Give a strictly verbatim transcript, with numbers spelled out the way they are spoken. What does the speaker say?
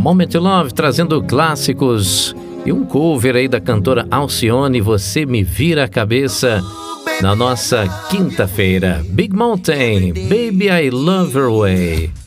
Moment Love, trazendo clássicos e um cover aí da cantora Alcione, Você Me Vira a Cabeça, na nossa quinta-feira. Big Mountain, Baby I Love Her Way.